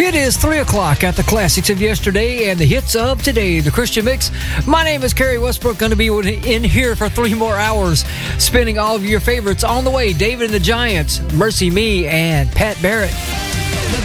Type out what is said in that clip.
It is 3 o'clock at the classics of yesterday and the hits of today, the Christian Mix. My name is Kerry Westbrook, going to be in here for 3 more hours, spinning all of your favorites. On the way, David and the Giants, Mercy Me, and Pat Barrett.